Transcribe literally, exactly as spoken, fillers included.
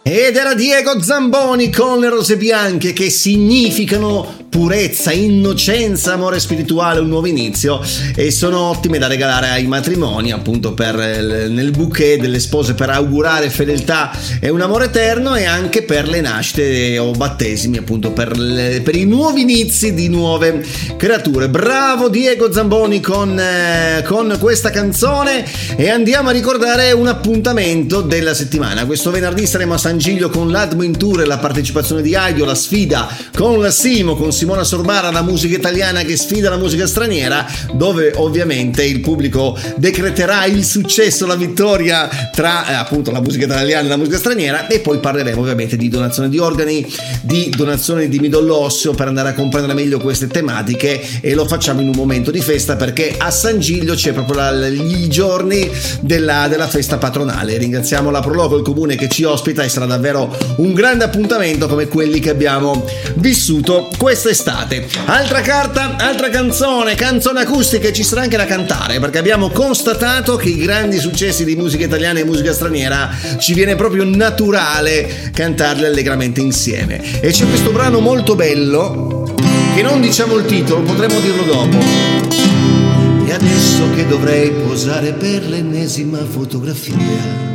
Ed era Diego Zamboni con Le rose bianche, che significano purezza, innocenza, amore spirituale, un nuovo inizio, e sono ottime da regalare ai matrimoni, appunto per nel bouquet delle spose, per augurare fedeltà e un amore eterno, e anche per le nascite o battesimi, appunto per, le, per i nuovi inizi di nuove creature. Bravo Diego Zamboni con, eh, con questa canzone. E andiamo a ricordare un appuntamento della settimana. Questo venerdì saremo a San Gilio con l'Admin Tour e la partecipazione di Aidio, la sfida con la Simo, con Simona Sorbara, la musica italiana che sfida la musica straniera, dove ovviamente il pubblico decreterà il successo, la vittoria tra eh, appunto la musica italiana e la musica straniera. E poi parleremo ovviamente di donazione di organi, di donazione di midollo osseo, per andare a comprendere meglio queste tematiche, e lo facciamo in un momento di festa, perché a San Gilio c'è proprio la, i giorni della, della festa patronale. Ringraziamo la Proloco, il comune che ci ospita, e sarà davvero un grande appuntamento come quelli che abbiamo vissuto quest'estate. Altra carta, altra canzone, canzone acustica, e ci sarà anche da cantare, perché abbiamo constatato che i grandi successi di musica italiana e musica straniera ci viene proprio naturale cantarli allegramente insieme. E c'è questo brano molto bello, che non diciamo il titolo, potremmo dirlo dopo. E adesso che dovrei posare per l'ennesima fotografia,